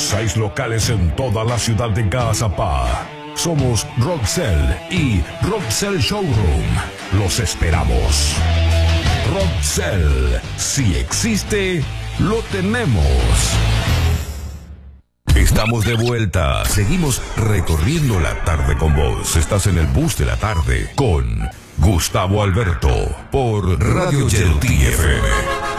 6 locales en toda la ciudad de Gazapá. Somos Roxel y Roxel Showroom. Los esperamos. Roxel, si existe, lo tenemos. Estamos de vuelta. Seguimos recorriendo la tarde con vos. Estás en el bus de la tarde con Gustavo Alberto por Radio Yelty FM.